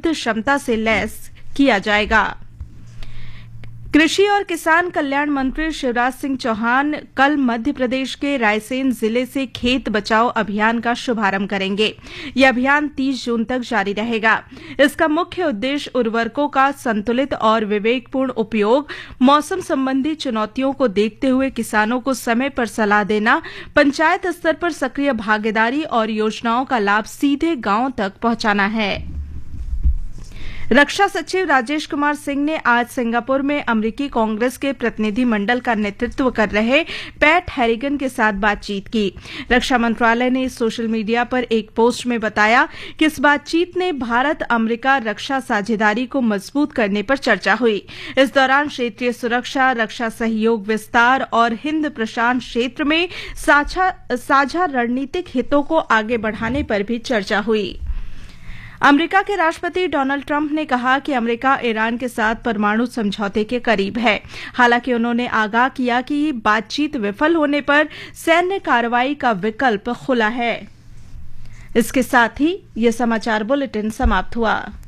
क्षमता से लैस किया जाएगा। कृषि और किसान कल्याण मंत्री शिवराज सिंह चौहान कल मध्य प्रदेश के रायसेन जिले से खेत बचाओ अभियान का शुभारंभ करेंगे। यह अभियान 30 जून तक जारी रहेगा। इसका मुख्य उद्देश्य उर्वरकों का संतुलित और विवेकपूर्ण उपयोग, मौसम संबंधी चुनौतियों को देखते हुए किसानों को समय पर सलाह देना, पंचायत स्तर पर सक्रिय भागीदारी और योजनाओं का लाभ सीधे गांवों तक पहुंचाना है। रक्षा सचिव राजेश कुमार सिंह ने आज सिंगापुर में अमेरिकी कांग्रेस के प्रतिनिधि मंडल का नेतृत्व कर रहे पैट हैरिगन के साथ बातचीत की। रक्षा मंत्रालय ने सोशल मीडिया पर एक पोस्ट में बताया कि इस बातचीत ने भारत अमेरिका रक्षा साझेदारी को मजबूत करने पर चर्चा हुई। इस दौरान क्षेत्रीय सुरक्षा, रक्षा सहयोग विस्तार और हिंद प्रशांत क्षेत्र में साझा रणनीतिक हितों को आगे बढ़ाने पर भी चर्चा हुई। अमेरिका के राष्ट्रपति डोनाल्ड ट्रंप ने कहा कि अमेरिका ईरान के साथ परमाणु समझौते के करीब है। हालांकि उन्होंने आगाह किया कि बातचीत विफल होने पर सैन्य कार्रवाई का विकल्प खुला है। इसके साथ ही यह समाचार बुलेटिन समाप्त हुआ।